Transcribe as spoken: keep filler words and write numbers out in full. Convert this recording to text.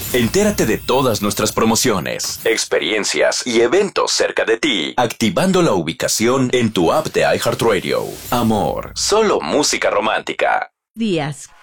Entérate de todas nuestras promociones, experiencias y eventos cerca de ti, activando la ubicación en tu app de iHeartRadio. Amor, solo música romántica. Días,